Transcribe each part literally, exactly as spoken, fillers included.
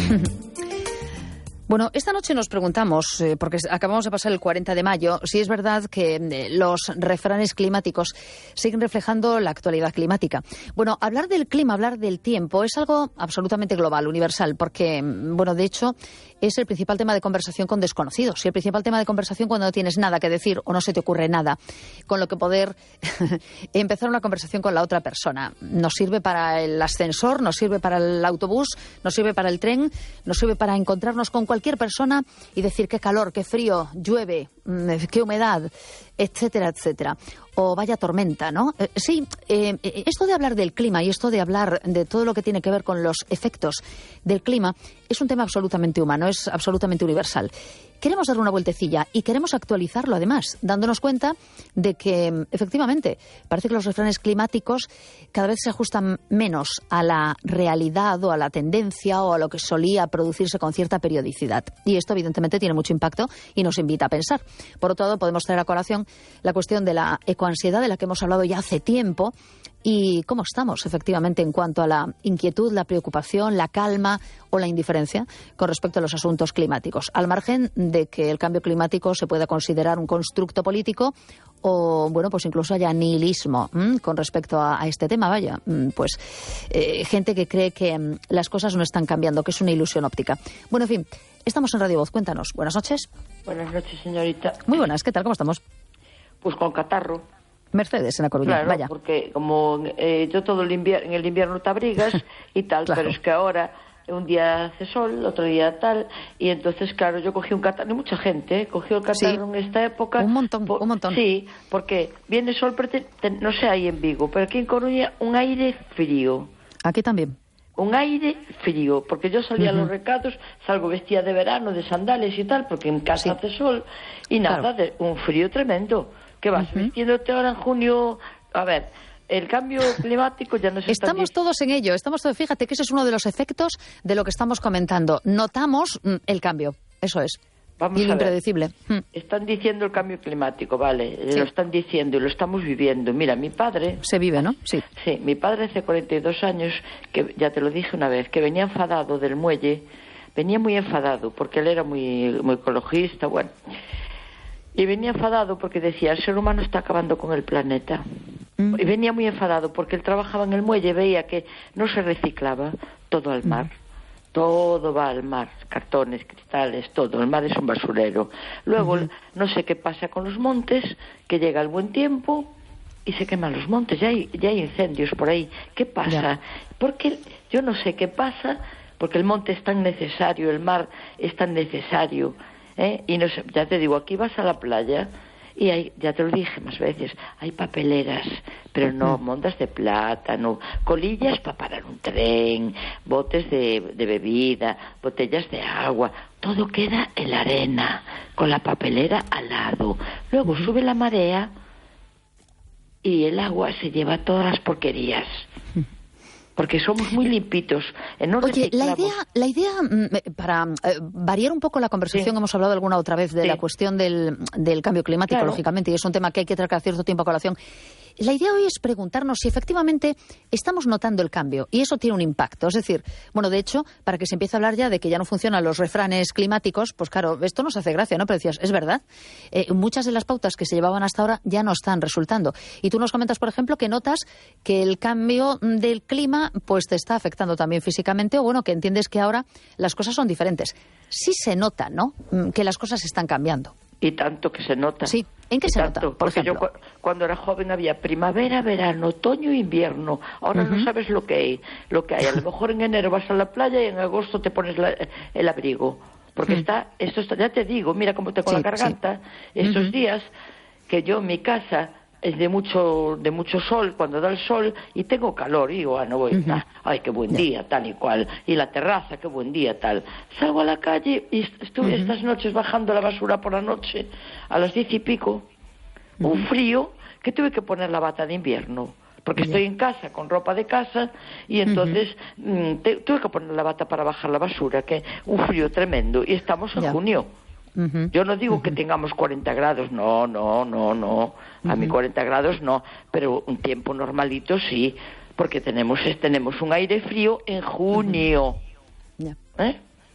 Bueno, esta noche nos preguntamos, eh, porque acabamos de pasar el cuarenta de mayo, si es verdad que eh, los refranes climáticos siguen reflejando la actualidad climática. Bueno, hablar del clima, hablar del tiempo, es algo absolutamente global, universal, porque, bueno, de hecho, es el principal tema de conversación con desconocidos y el principal tema de conversación cuando no tienes nada que decir o no se te ocurre nada, con lo que poder empezar una conversación con la otra persona. Nos sirve para el ascensor, nos sirve para el autobús, nos sirve para el tren, nos sirve para encontrarnos con cualquier persona y decir qué calor, qué frío, llueve, qué humedad, etcétera, etcétera. O vaya tormenta, ¿no? Eh, sí, eh, esto de hablar del clima y esto de hablar de todo lo que tiene que ver con los efectos del clima es un tema absolutamente humano, es absolutamente universal. Queremos dar una vueltecilla y queremos actualizarlo además, dándonos cuenta de que, efectivamente, parece que los refranes climáticos cada vez se ajustan menos a la realidad o a la tendencia o a lo que solía producirse con cierta periodicidad. Y esto, evidentemente, tiene mucho impacto y nos invita a pensar. Por otro lado, podemos traer a colación la cuestión de la ecoansiedad de la que hemos hablado ya hace tiempo y cómo estamos, efectivamente, en cuanto a la inquietud, la preocupación, la calma o la indiferencia con respecto a los asuntos climáticos, al margen de que el cambio climático se pueda considerar un constructo político o, bueno, pues incluso haya nihilismo ¿m? con respecto a, a este tema, vaya, pues eh, gente que cree que m, las cosas no están cambiando, que es una ilusión óptica. Bueno, en fin, estamos en Radio Voz, cuéntanos. Buenas noches. Buenas noches, señorita. Muy buenas, ¿qué tal? ¿Cómo estamos? Pues con catarro. Mercedes, en La Coruña, claro, vaya. Porque como eh, yo todo el invierno, en el invierno te abrigas y tal, claro. Pero es que ahora un día hace sol, otro día tal, y entonces, claro, yo cogí un catarro, y mucha gente ¿eh? cogió el catarro sí. en esta época. Un montón, por, un montón. Sí, porque viene sol, pero te, te, no sé ahí en Vigo, pero aquí en Coruña un aire frío. Aquí también. Un aire frío, porque yo salía uh-huh. a los recados, salgo vestida de verano, de sandales y tal, porque en casa sí. hace sol, y nada, claro. de un frío tremendo. ¿Qué vas uh-huh. vistiéndote ahora en junio? A ver, el cambio climático ya no se está... Estamos todos en ello, estamos todos, fíjate que ese es uno de los efectos de lo que estamos comentando. Notamos mm, el cambio, eso es. Vamos y lo a ver. impredecible. Hmm. Están diciendo el cambio climático, vale, sí. lo están diciendo y lo estamos viviendo. Mira, mi padre... Se vive, ¿no? Sí. Sí, mi padre hace cuarenta y dos años, que ya te lo dije una vez, que venía enfadado del muelle, venía muy enfadado porque él era muy, muy ecologista, bueno... Y venía enfadado porque decía, el ser humano está acabando con el planeta. Mm. Y venía muy enfadado porque él trabajaba en el muelle, veía que no se reciclaba todo al mar. Mm. Todo va al mar, cartones, cristales, todo. El mar es un basurero. Luego, mm. no sé qué pasa con los montes, que llega el buen tiempo y se queman los montes. Ya hay, ya hay incendios por ahí. ¿Qué pasa? Ya. Porque yo no sé qué pasa, porque el monte es tan necesario, el mar es tan necesario. ¿Eh? Y no sé, ya te digo, aquí vas a la playa y hay, ya te lo dije más veces, hay papeleras, pero no mondas de plátano, colillas para parar un tren, botes de, de bebida, botellas de agua, todo queda en la arena, con la papelera al lado. Luego sube la marea y el agua se lleva todas las porquerías. Porque somos muy limpitos. No Oye, la idea, la idea para eh, variar un poco la conversación, sí. hemos hablado alguna otra vez de sí. la cuestión del, del cambio climático, claro. lógicamente, y es un tema que hay que traer cada cierto tiempo a colación. La idea hoy es preguntarnos si efectivamente estamos notando el cambio y eso tiene un impacto. Es decir, bueno, de hecho, para que se empiece a hablar ya de que ya no funcionan los refranes climáticos, pues claro, esto nos hace gracia, ¿no? Pero decías, es verdad, eh, muchas de las pautas que se llevaban hasta ahora ya no están resultando. Y tú nos comentas, por ejemplo, que notas que el cambio del clima pues te está afectando también físicamente o bueno, que entiendes que ahora las cosas son diferentes. Sí se nota, ¿no?, que las cosas están cambiando. Y tanto que se nota. Sí. ¿En qué y se tanto, nota? Por porque ejemplo? yo cu cuando era joven había primavera, verano, otoño, invierno. Ahora uh-huh. no sabes lo que hay. Lo que hay. A lo mejor en enero vas a la playa y en agosto te pones la, el abrigo. Porque uh-huh. está, esto está, ya te digo, mira cómo tengo sí, la garganta. Sí. Estos uh-huh. días que yo en mi casa es de mucho de mucho sol, cuando da el sol, y tengo calor, y digo, ah, no voy, uh-huh. ah, ay, qué buen día, tal y cual, y la terraza, qué buen día, tal. Salgo a la calle y estuve uh-huh. estas noches bajando la basura por la noche, a las diez y pico, uh-huh. un frío, que tuve que poner la bata de invierno, porque uh-huh. estoy en casa, con ropa de casa, y entonces uh-huh. te, tuve que poner la bata para bajar la basura, que un frío tremendo, y estamos en yeah. junio. Uh-huh. Yo no digo uh-huh. que tengamos cuarenta grados, no, no, no, no, a uh-huh. mí cuarenta grados no, pero un tiempo normalito sí, porque tenemos tenemos un aire frío en junio. Uh-huh. ¿Eh?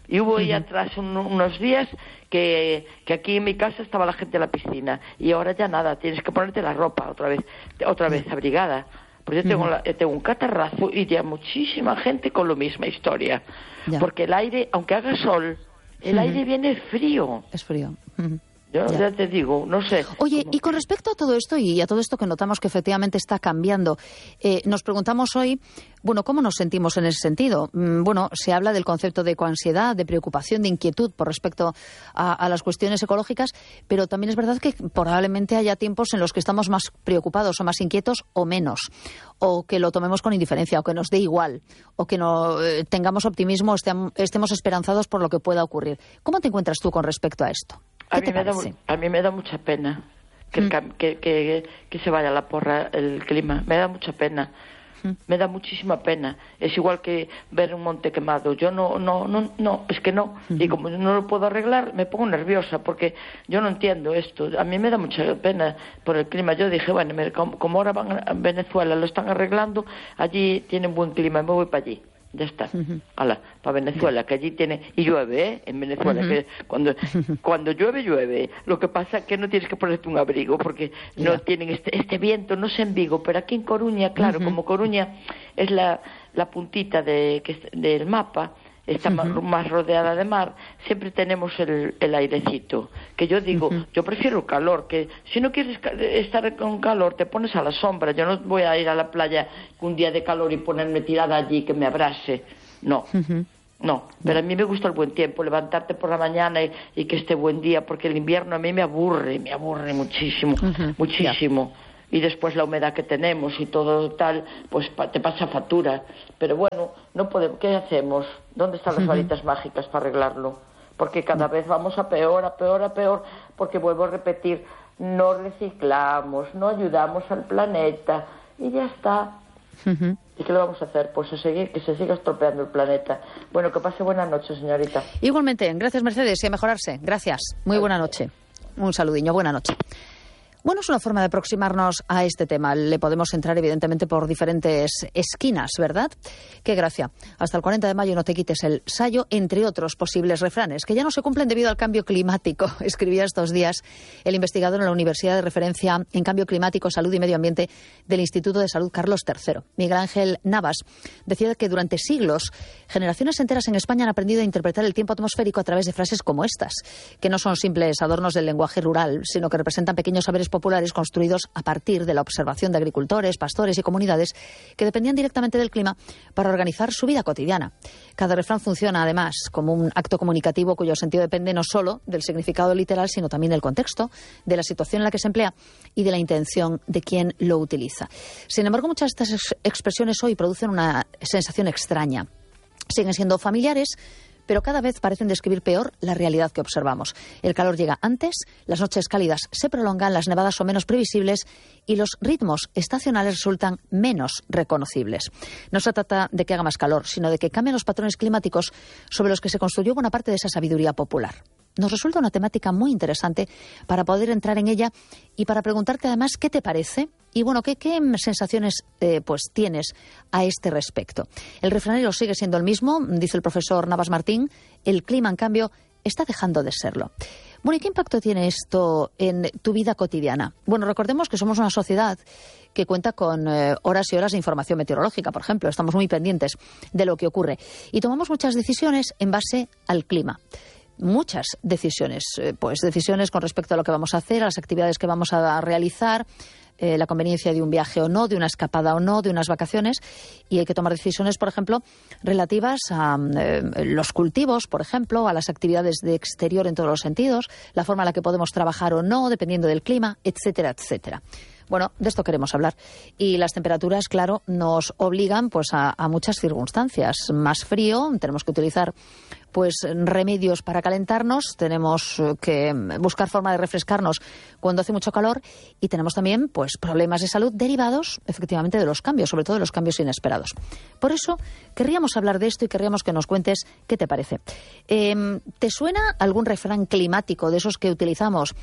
Y hubo ahí uh-huh. atrás un, unos días que, que aquí en mi casa estaba la gente en la piscina. Y ahora ya nada, tienes que ponerte la ropa otra vez, otra vez abrigada. Pues yo tengo, uh-huh. la, yo tengo un catarrazo y ya muchísima gente con la misma historia. Ya. Porque el aire, aunque haga sol, el uh-huh. aire viene frío. Es frío. Uh-huh. Yo ya. ya te digo, no sé. Oye, ¿cómo? Y con respecto a todo esto y a todo esto que notamos que efectivamente está cambiando, eh, nos preguntamos hoy, bueno, ¿cómo nos sentimos en ese sentido? Mm, bueno, se habla del concepto de ecoansiedad, de preocupación, de inquietud por respecto a, a las cuestiones ecológicas, pero también es verdad que probablemente haya tiempos en los que estamos más preocupados o más inquietos o menos, o que lo tomemos con indiferencia, o que nos dé igual, o que no eh, tengamos optimismo, o estemos, estemos esperanzados por lo que pueda ocurrir. ¿Cómo te encuentras tú con respecto a esto? A mí, me da, a mí me da mucha pena que, mm. el, que, que, que se vaya a la porra el clima. Me da mucha pena. Mm. Me da muchísima pena. Es igual que ver un monte quemado. Yo no, no, no, no, es que no. Mm. Y como no lo puedo arreglar, me pongo nerviosa porque yo no entiendo esto. A mí me da mucha pena por el clima. Yo dije, bueno, como, como ahora van a Venezuela, lo están arreglando, allí tienen buen clima, me voy para allí. Ya está. Uh-huh. Hala, para Venezuela, que allí tiene... Y llueve, ¿eh? En Venezuela, uh-huh. que cuando cuando llueve, llueve. Lo que pasa es que no tienes que ponerte un abrigo, porque yeah. no tienen este este viento, no sé en Vigo, pero aquí en Coruña, claro, uh-huh. como Coruña es la, la puntita de, que, del mapa, está uh-huh. más, más rodeada de mar, siempre tenemos el, el airecito. Que yo digo, uh-huh. yo prefiero el calor, que si no quieres estar con calor, te pones a la sombra. Yo no voy a ir a la playa un día de calor y ponerme tirada allí que me abrase. No, uh-huh. no. Pero a mí me gusta el buen tiempo, levantarte por la mañana y, y que esté buen día, porque el invierno a mí me aburre, me aburre muchísimo, uh-huh. muchísimo. Yeah. Y después la humedad que tenemos y todo tal, pues pa, te pasa factura. Pero bueno, no podemos, ¿qué hacemos? ¿Dónde están las varitas uh-huh. mágicas para arreglarlo? Porque cada vez vamos a peor, a peor, a peor, porque vuelvo a repetir, no reciclamos, no ayudamos al planeta y ya está. Uh-huh. ¿Y qué le vamos a hacer? Pues a seguir, que se siga estropeando el planeta. Bueno, que pase buena noche, señorita. Igualmente, gracias Mercedes y a mejorarse. Gracias, muy buena noche. Un saludiño, buena noche. Bueno, es una forma de aproximarnos a este tema. Le podemos entrar, evidentemente, por diferentes esquinas, ¿verdad? Qué gracia. Hasta el cuarenta de mayo no te quites el sayo, entre otros posibles refranes, que ya no se cumplen debido al cambio climático. Escribía estos días el investigador en la Universidad de Referencia en Cambio Climático, Salud y Medio Ambiente del Instituto de Salud Carlos tercero. Miguel Ángel Navas decía que durante siglos generaciones enteras en España han aprendido a interpretar el tiempo atmosférico a través de frases como estas, que no son simples adornos del lenguaje rural, sino que representan pequeños saberes populares construidos a partir de la observación de agricultores, pastores y comunidades que dependían directamente del clima para organizar su vida cotidiana. Cada refrán funciona, además, como un acto comunicativo cuyo sentido depende no solo del significado literal, sino también del contexto, de la situación en la que se emplea y de la intención de quien lo utiliza. Sin embargo, muchas de estas expresiones hoy producen una sensación extraña. Siguen siendo familiares, pero cada vez parecen describir peor la realidad que observamos. El calor llega antes, las noches cálidas se prolongan, las nevadas son menos previsibles y los ritmos estacionales resultan menos reconocibles. No se trata de que haga más calor, sino de que cambien los patrones climáticos sobre los que se construyó buena parte de esa sabiduría popular. Nos resulta una temática muy interesante para poder entrar en ella y para preguntarte además qué te parece y bueno, qué, qué sensaciones eh, pues tienes a este respecto. El refranero sigue siendo el mismo, dice el profesor Navas Martín, el clima en cambio está dejando de serlo. Bueno, ¿y qué impacto tiene esto en tu vida cotidiana? Bueno, recordemos que somos una sociedad que cuenta con eh, horas y horas de información meteorológica, por ejemplo. Estamos muy pendientes de lo que ocurre y tomamos muchas decisiones en base al clima. Muchas decisiones, eh, pues decisiones con respecto a lo que vamos a hacer, a las actividades que vamos a realizar, eh, la conveniencia de un viaje o no, de una escapada o no, de unas vacaciones, y hay que tomar decisiones, por ejemplo, relativas a eh, los cultivos, por ejemplo, a las actividades de exterior en todos los sentidos, la forma en la que podemos trabajar o no, dependiendo del clima, etcétera, etcétera. Bueno, de esto queremos hablar. Y las temperaturas, claro, nos obligan pues a, a muchas circunstancias. Más frío, tenemos que utilizar pues remedios para calentarnos, tenemos que buscar forma de refrescarnos cuando hace mucho calor y tenemos también pues problemas de salud derivados efectivamente de los cambios, sobre todo de los cambios inesperados. Por eso querríamos hablar de esto y querríamos que nos cuentes qué te parece. Eh, ¿Te suena algún refrán climático de esos que utilizamos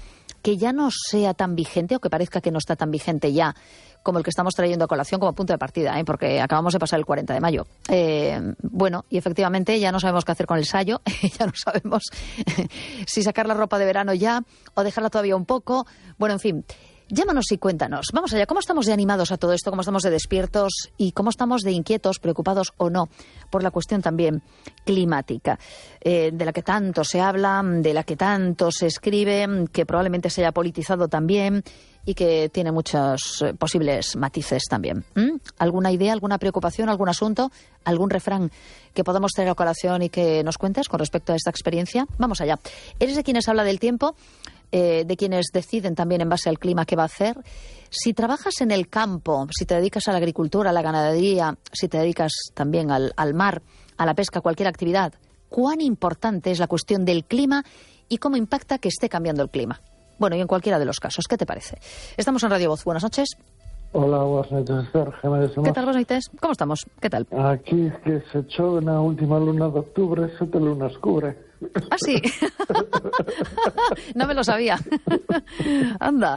que ya no sea tan vigente o que parezca que no está tan vigente ya como el que estamos trayendo a colación como punto de partida, ¿eh? Porque acabamos de pasar el cuarenta de mayo. Eh, bueno, y efectivamente ya no sabemos qué hacer con el sayo, ya no sabemos si sacar la ropa de verano ya o dejarla todavía un poco. Bueno, en fin, llámanos y cuéntanos. Vamos allá, ¿cómo estamos de animados a todo esto? ¿Cómo estamos de despiertos? ¿Y cómo estamos de inquietos, preocupados o no por la cuestión también climática? Eh, de la que tanto se habla, de la que tanto se escribe, que probablemente se haya politizado también y que tiene muchos eh, posibles matices también. ¿Mm? ¿Alguna idea, alguna preocupación, algún asunto, algún refrán que podamos traer a colación y que nos cuentes con respecto a esta experiencia? Vamos allá. ¿Eres de quienes habla del tiempo? Eh, de quienes deciden también en base al clima qué va a hacer. Si trabajas en el campo, si te dedicas a la agricultura, a la ganadería, si te dedicas también al, al mar, a la pesca, cualquier actividad, ¿cuán importante es la cuestión del clima y cómo impacta que esté cambiando el clima? Bueno, y en cualquiera de los casos, ¿qué te parece? Estamos en Radio Voz. Buenas noches. Hola, buenas noches, Sergio. ¿Qué tal, buenas noches? ¿Cómo estamos? ¿Qué tal? Aquí es que se echó una última luna de octubre, siete lunas cubre. Ah, sí. No me lo sabía. Anda.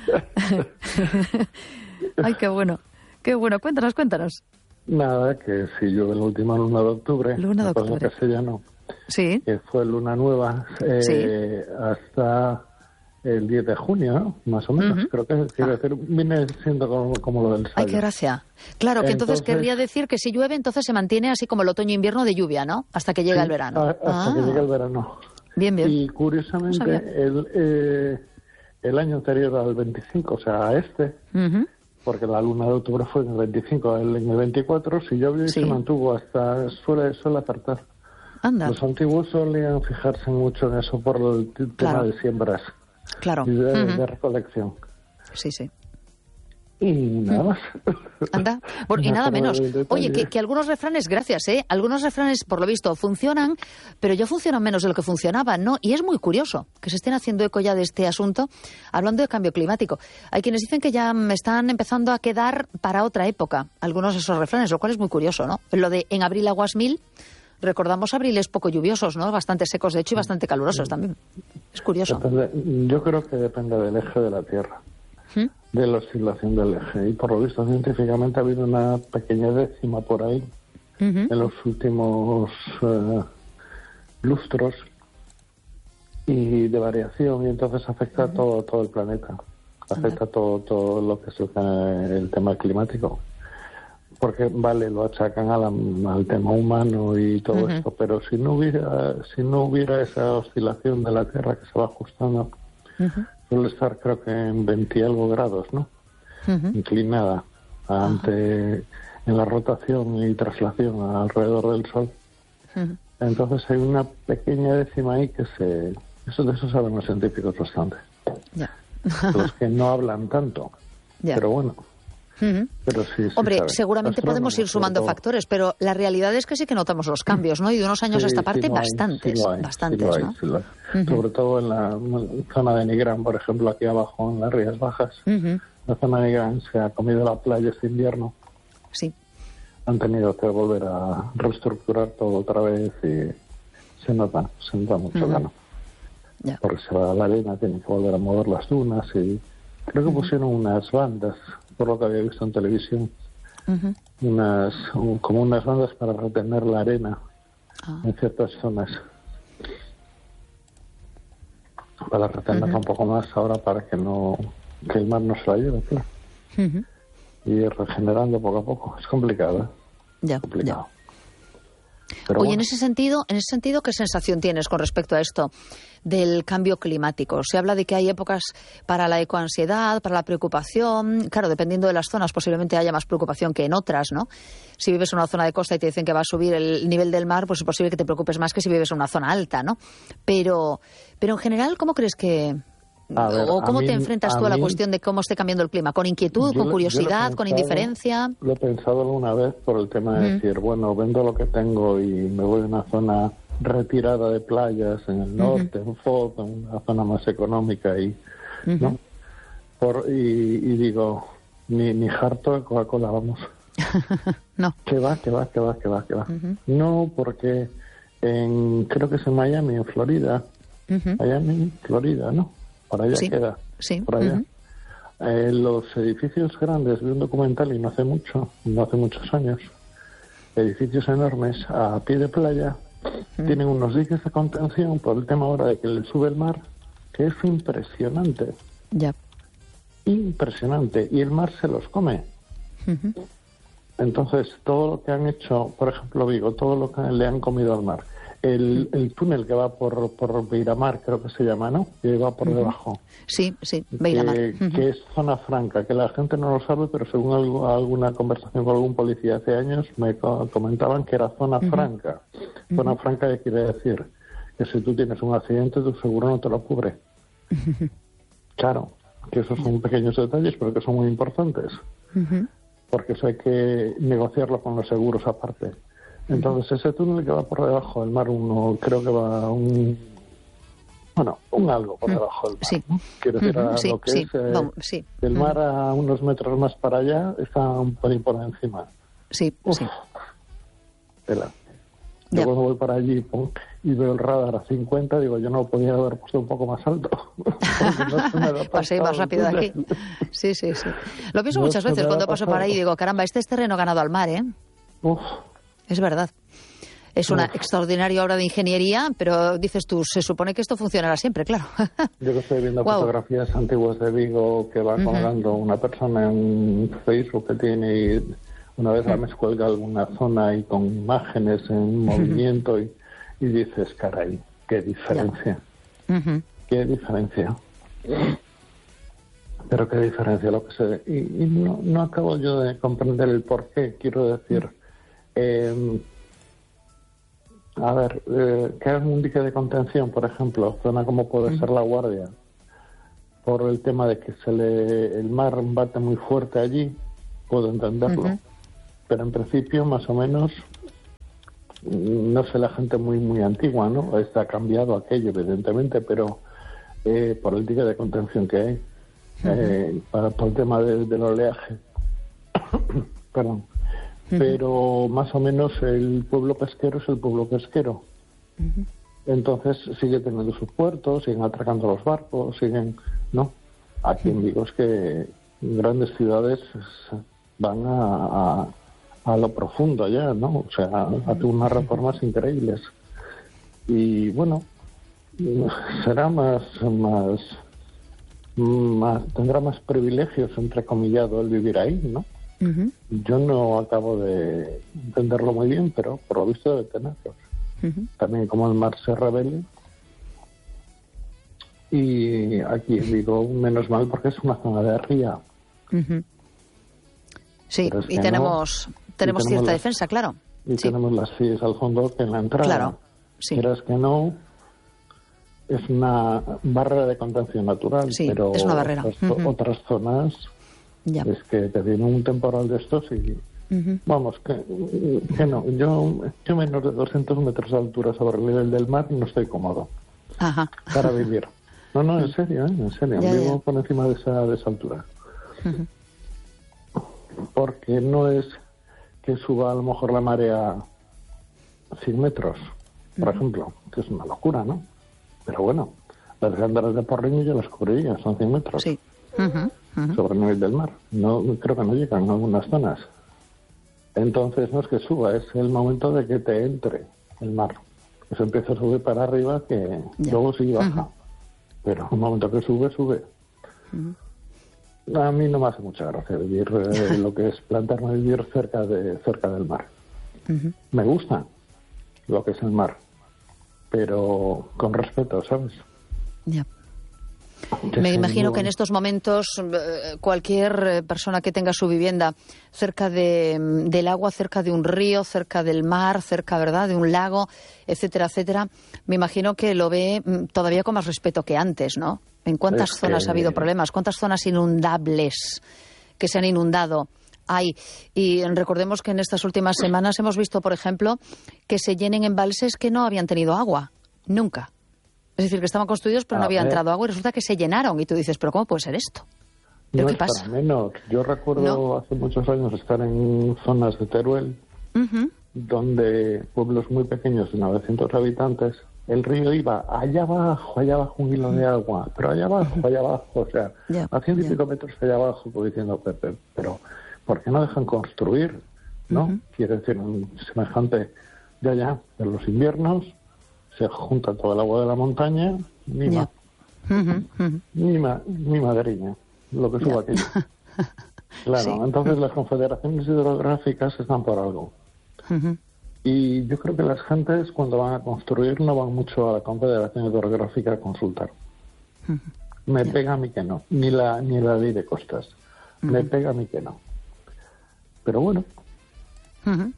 Ay, qué bueno. Qué bueno. Cuéntanos, cuéntanos. Nada, que si yo en la última luna de octubre. Luna de octubre. En castellano. Sí. Que fue luna nueva eh, sí. hasta el diez de junio, ¿no? Más o menos. Uh-huh. Creo que quiere decir, viene siendo como, como lo del sayo. Ay, qué gracia. Claro, que entonces, entonces querría decir que si llueve, entonces se mantiene así como el otoño-invierno de lluvia, ¿no? Hasta que llega sí, el verano. A, hasta ah. que llega el verano. Bien, bien. Y curiosamente, no el, eh, el año anterior al veinticinco, o sea, a este, uh-huh. porque la luna de octubre fue en el veinticinco, el, en el veinticuatro, si llovió y sí. se mantuvo hasta, suele, suele acertar. Anda. Los antiguos solían fijarse mucho en eso por el tema claro. de siembras. Claro. Y de, uh-huh. de recolección. Sí, sí. Y nada más. Anda. Bueno, y nada menos. Oye, que, que algunos refranes, gracias, ¿eh? Algunos refranes, por lo visto, funcionan, pero ya funcionan menos de lo que funcionaban, ¿no? Y es muy curioso que se estén haciendo eco ya de este asunto, hablando de cambio climático. Hay quienes dicen que ya están empezando a quedar para otra época algunos de esos refranes, lo cual es muy curioso, ¿no? Lo de en abril aguas mil. Recordamos abriles poco lluviosos, ¿no? Bastante secos, de hecho, y bastante calurosos también. Es curioso. Depende, yo creo que depende del eje de la Tierra, ¿Mm? de la oscilación del eje. Y por lo visto, científicamente ha habido una pequeña décima por ahí uh-huh. en los últimos uh, lustros y de variación, y entonces afecta uh-huh. a todo, todo el planeta. Afecta uh-huh. todo, todo lo que es el, el tema climático. Porque, vale, lo achacan a la, al tema humano y todo uh-huh. esto, pero si no hubiera si no hubiera esa oscilación de la Tierra que se va ajustando, uh-huh. suele estar creo que en veinte y algo grados, ¿no? Uh-huh. Inclinada ante uh-huh. en la rotación y traslación alrededor del Sol. Uh-huh. Entonces hay una pequeña décima ahí que se... Eso, de eso saben los científicos bastante. Yeah. Los que no hablan tanto. Yeah. Pero bueno... Uh-huh. Pero sí, sí, Hombre, ¿sabes? seguramente podemos ir sumando factores, pero la realidad es que sí que notamos los cambios, ¿no? Y de unos años sí, a esta parte, sí lo hay, bastantes, sí lo hay, bastantes, sí lo hay, ¿no? Sí lo hay. Uh-huh. Sobre todo en la zona de Nigrán, por ejemplo, aquí abajo en las Rías Bajas. Uh-huh. La zona de Nigrán se ha comido la playa este invierno. Sí. Han tenido que volver a reestructurar todo otra vez y se nota, se nota mucho uh-huh. gano. Yeah. Porque se va a la arena, tienen que volver a mover las dunas y creo que uh-huh. pusieron unas bandas, por lo que había visto en televisión, uh-huh. unas un, como unas bandas para retener la arena uh-huh. en ciertas zonas, para retenerla uh-huh. un poco más ahora para que no que el mar no se la lleve, claro. Uh-huh. Y ir regenerando poco a poco. Es complicado, ¿eh? Ya, complicado. Ya. Pero Oye, bueno. en ese sentido, en ese sentido, ¿qué sensación tienes con respecto a esto del cambio climático? Se habla de que hay épocas para la ecoansiedad, para la preocupación. Claro, dependiendo de las zonas, posiblemente haya más preocupación que en otras, ¿no? Si vives en una zona de costa y te dicen que va a subir el nivel del mar, pues es posible que te preocupes más que si vives en una zona alta, ¿no? Pero, pero en general, ¿cómo crees que...? Ver, ¿O cómo mí, te enfrentas a tú a la mí, cuestión de cómo esté cambiando el clima? ¿Con inquietud, con curiosidad, pensado, con indiferencia? Lo he pensado alguna vez por el tema de mm. decir, bueno, vendo lo que tengo y me voy a una zona retirada de playas en el norte, uh-huh. en Foz, en una zona más económica y, uh-huh. ¿no? Por, y, y digo, ni, ni harto de Coca-Cola, vamos. No. Que va, que va, que va, que va, que va. Uh-huh. No, porque en, creo que es en Miami, en Florida, uh-huh. Miami, Florida, ¿no? por allá sí. queda, sí. por allá. Uh-huh. Eh, los edificios grandes, vi un documental y no hace mucho, no hace muchos años, edificios enormes a pie de playa, uh-huh. tienen unos diques de contención por el tema ahora de que le sube el mar, que es impresionante. Ya. Impresionante. Y el mar se los come. Uh-huh. Entonces, todo lo que han hecho, por ejemplo, Vigo, todo lo que le han comido al mar. El, el túnel que va por, por Beiramar, creo que se llama, ¿no? Que va por uh-huh. debajo. Sí, sí, Beiramar. Que, uh-huh. que es zona franca, que la gente no lo sabe, pero según algo, alguna conversación con algún policía hace años, me comentaban que era zona uh-huh. franca. Uh-huh. Zona franca, ¿qué quiere decir? Que si tú tienes un accidente, tu seguro no te lo cubre. Uh-huh. Claro, que esos son pequeños detalles, pero que son muy importantes. Uh-huh. Porque eso hay que negociarlo con los seguros aparte. Entonces, uh-huh. ese túnel que va por debajo del mar, uno creo que va un... Bueno, un algo por debajo del mar. Sí. ¿no? Quiero decir, uh-huh. a sí, lo que sí. es eh, Vamos, sí. el mar uh-huh. a unos metros más para allá, está un pelín por encima. Sí, Uf, sí. Tela. Yo ya. cuando voy para allí pum, y veo el radar a cincuenta, digo, yo no lo podía haber puesto un poco más alto. No pasé más rápido de aquí. Sí, sí, sí. Lo pienso no muchas veces cuando paso por ahí y digo, caramba, este es terreno ganado al mar, ¿eh? Uf. Es verdad. Es una Uf. extraordinaria obra de ingeniería, pero dices tú, se supone que esto funcionará siempre, claro. Yo que estoy viendo wow. fotografías antiguas de Vigo que va uh-huh. colgando una persona en Facebook que tiene y una vez uh-huh. la mes cuelga alguna zona y con imágenes en uh-huh. movimiento y, y dices, caray, qué diferencia. Uh-huh. Qué diferencia. Pero qué diferencia lo que se... Y, y no, no acabo yo de comprender el por qué, quiero decir... Eh, a ver, eh, que hagan un dique de contención, por ejemplo, zona como puede uh-huh. ser La Guardia, por el tema de que se le el mar bate muy fuerte allí, puedo entenderlo. Uh-huh. Pero en principio, más o menos, no sé, la gente muy muy antigua, ¿no? Está cambiado aquello, evidentemente, pero eh, por el dique de contención que hay, uh-huh. eh, para, por el tema de, del oleaje. Perdón. Uh-huh. Pero más o menos el pueblo pesquero es el pueblo pesquero. Uh-huh. Entonces sigue teniendo sus puertos, siguen atracando los barcos, siguen... ¿no? Aquí en Vigo es que grandes ciudades van a, a, a lo profundo ya, ¿no? O sea, hace unas reformas increíbles. Y bueno, será más... más, más tendrá más privilegios, entrecomillado, el vivir ahí, ¿no? Uh-huh. Yo no acabo de entenderlo muy bien, pero por lo visto debe tenerlos. Uh-huh. También como el mar se revele. Y aquí digo menos mal porque es una zona de ría. Uh-huh. Sí, es y, tenemos, no, tenemos y tenemos cierta las, defensa, claro. Y sí. tenemos las sillas al fondo que en la entrada. Claro, sí. Pero es que no... Es una barrera de contención natural, sí, pero es una barrera. Otras, uh-huh. otras zonas... Ya. Es que te viene un temporal de estos y... Uh-huh. Vamos, que, que no. Yo, yo menos de doscientos metros de altura sobre el nivel del mar no estoy cómodo. Ajá. Para vivir. No, no, en serio, ¿eh? En serio. Ya, vivo ya. por encima de esa, de esa altura. Uh-huh. Porque no es que suba a lo mejor la marea cien metros, por uh-huh. ejemplo, que es una locura, ¿no? Pero bueno, las gándaras de Porriño yo las cubriría, son cien metros. Sí. Uh-huh. Uh-huh. Sobre el nivel del mar. No, creo que no llegan en algunas zonas. Entonces no es que suba, es el momento de que te entre el mar. Eso empieza a subir para arriba, que yeah. luego sí baja. Uh-huh. Pero el momento que sube, sube. Uh-huh. A mí no me hace mucha gracia vivir eh, lo que es plantarme a vivir cerca de cerca del mar. Uh-huh. Me gusta lo que es el mar, pero con respeto, ¿sabes? Ya. Yeah. Me imagino que en estos momentos cualquier persona que tenga su vivienda cerca de, del agua, cerca de un río, cerca del mar, cerca, ¿verdad?, de un lago, etcétera, etcétera, me imagino que lo ve todavía con más respeto que antes, ¿no? ¿En cuántas es zonas que... ha habido problemas? ¿Cuántas zonas inundables que se han inundado hay? Y recordemos que en estas últimas semanas hemos visto, por ejemplo, que se llenen embalses que no habían tenido agua, nunca. Es decir, que estaban construidos pero a no había ver. entrado agua y resulta que se llenaron. Y tú dices, ¿pero cómo puede ser esto? ¿Pero no qué es pasa? Para menos. Yo recuerdo ¿No? hace muchos años estar en zonas de Teruel, uh-huh. donde pueblos muy pequeños de novecientos habitantes el río iba allá abajo, allá abajo un hilo de agua, pero allá abajo, allá abajo, o sea, yeah, a ciento y pico metros allá abajo, como diciendo, pero, pero ¿por qué no dejan construir? ¿No? Uh-huh. Quiere decir, un semejante, ya, ya, en los inviernos se junta todo el agua de la montaña, ni yeah. más, uh-huh, uh-huh. ni, ma, ni madriña, lo que suba yeah. aquello. Claro, sí. Entonces las confederaciones hidrográficas están por algo. Uh-huh. Y yo creo que las gentes cuando van a construir no van mucho a la confederación hidrográfica a consultar. Uh-huh. Me yeah. pega a mí que no, ni la ni la ley de costas. Uh-huh. Me pega a mí que no. Pero bueno. Uh-huh.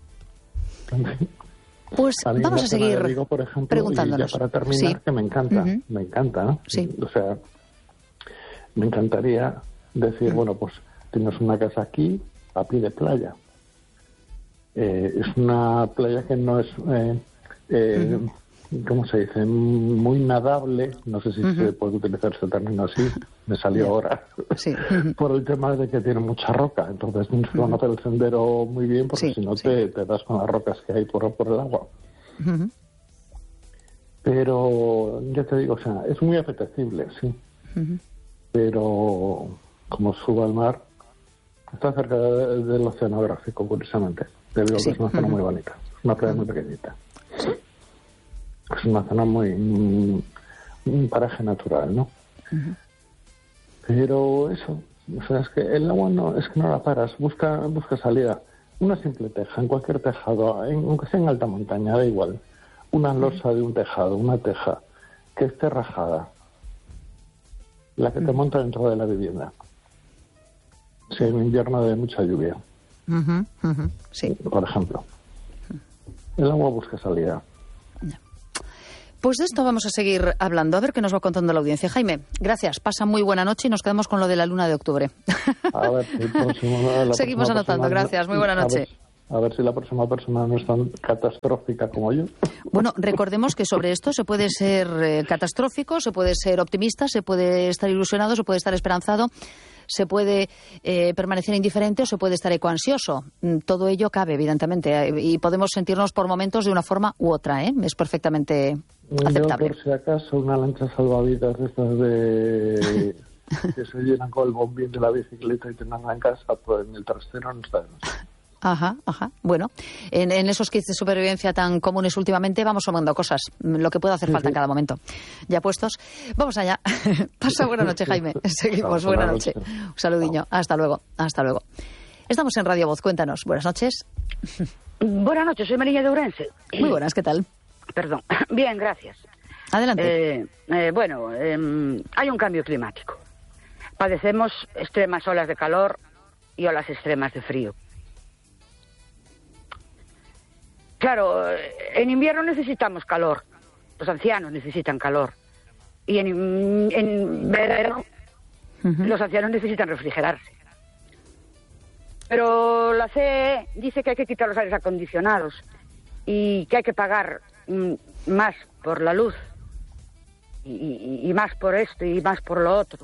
Pues a vamos a seguir digo, por ejemplo, preguntándonos. Y ya para terminar, sí. que me encanta, uh-huh. me encanta, ¿no? Sí. O sea, me encantaría decir, uh-huh. bueno, pues tienes una casa aquí, a pie de playa. Eh, es una playa que no es, eh, eh, uh-huh. ¿cómo se dice? Muy nadable, no sé si uh-huh. se puede utilizar ese término así, me salió yeah. ahora, sí. uh-huh. por el tema de que tiene mucha roca, entonces tienes que uh-huh. conocer el sendero muy bien porque sí, si no sí. te, te das con las rocas que hay por, por el agua. Uh-huh. Pero, ya te digo, o sea, es muy apetecible, sí, uh-huh. pero como subo al mar, está cerca de, del oceanográfico, curiosamente. Te digo sí. que es una zona uh-huh. muy bonita. Es una playa uh-huh. muy pequeñita. Sí. Es una zona muy... un, un paraje natural, ¿no? Uh-huh. Pero eso, o sea, es que el agua no, es que no la paras. Busca, busca salida. Una simple teja, en cualquier tejado, en, aunque sea en alta montaña, da igual. Una losa uh-huh. de un tejado, una teja, que esté rajada. La que uh-huh. te monta dentro de la vivienda. Si hay un invierno de mucha lluvia. Uh-huh, uh-huh, sí. Por ejemplo. El agua busca salida. Pues de esto vamos a seguir hablando. A ver qué nos va contando la audiencia. Jaime, gracias. Pasa muy buena noche y nos quedamos con lo de la luna de octubre. A ver, el próximo, la Seguimos anotando. Persona, gracias. Muy buena noche. A ver, a ver si la próxima persona no es tan catastrófica como yo. Bueno, recordemos que sobre esto se puede ser eh, catastrófico, se puede ser optimista, se puede estar ilusionado, se puede estar esperanzado. Se puede eh, permanecer indiferente o se puede estar ecoansioso. Todo ello cabe, evidentemente, y podemos sentirnos por momentos de una forma u otra, ¿eh? Es perfectamente aceptable. Yo, por si acaso, una lancha salvavidas de estas de que se llenan con el bombín de la bicicleta y tengan en casa, pues en el trastero no está de más. Ajá, ajá. Bueno, en, en esos kits de supervivencia tan comunes últimamente vamos sumando cosas, lo que pueda hacer falta en cada momento. Ya puestos, vamos allá. Pasa buena noche, Jaime. Seguimos, buena noche. Un saludiño. Hasta luego, hasta luego. Estamos en Radio Voz, cuéntanos. Buenas noches. Buenas noches, soy Mariña de Ourense. Muy buenas, ¿qué tal? Perdón. Bien, gracias. Adelante. Eh, eh, bueno, eh, hay un cambio climático. Padecemos extremas olas de calor y olas extremas de frío. Claro, en invierno necesitamos calor, los ancianos necesitan calor, y en, en verano uh-huh. los ancianos necesitan refrigerarse. Pero la C E dice que hay que quitar los aires acondicionados y que hay que pagar mm, más por la luz, y, y, y más por esto y más por lo otro.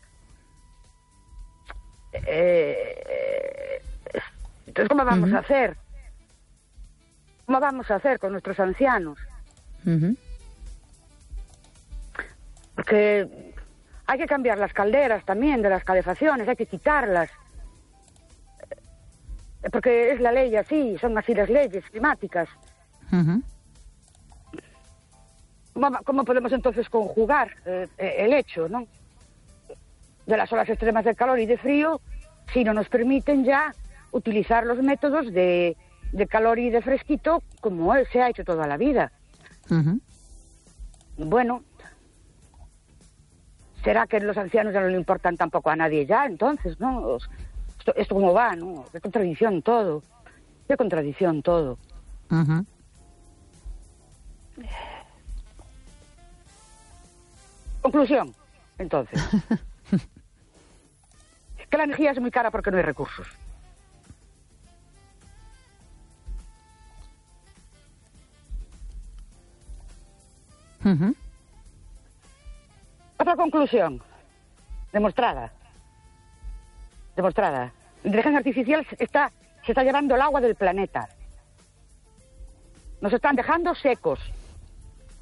Eh, entonces, ¿cómo vamos uh-huh. a hacer? ¿Cómo vamos a hacer con nuestros ancianos? Uh-huh. Porque hay que cambiar las calderas también de las calefacciones, hay que quitarlas. Porque es la ley así, son así las leyes climáticas. Uh-huh. ¿Cómo, ¿Cómo podemos entonces conjugar eh, el hecho, ¿no?, de las olas extremas de calor y de frío si no nos permiten ya utilizar los métodos de... de calor y de fresquito como se ha hecho toda la vida? Uh-huh. Bueno, ¿será que los ancianos ya no le importan tampoco a nadie ya? Entonces, ¿no? Esto, esto cómo va, ¿no? Qué contradicción todo. Qué contradicción todo. Uh-huh. Conclusión, entonces. Que la energía es muy cara porque no hay recursos. Uh-huh. Otra conclusión, demostrada, demostrada. La inteligencia artificial está, se está llevando el agua del planeta. Nos están dejando secos.